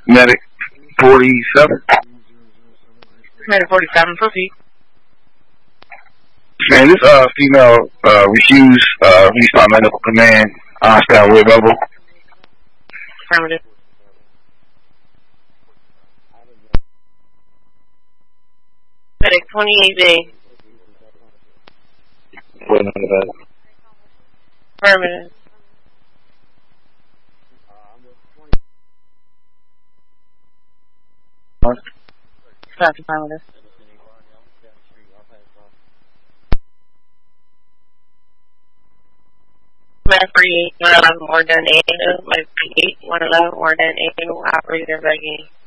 Medic 47. Medic 47, proceed. Man, this female refused restart medical command. Stand with rebel. Affirmative. Medic 28B. Affirmative. Stop affirmative. Medic 48, 111 more than 8, Medic 8, 111 more than 8, operator begging.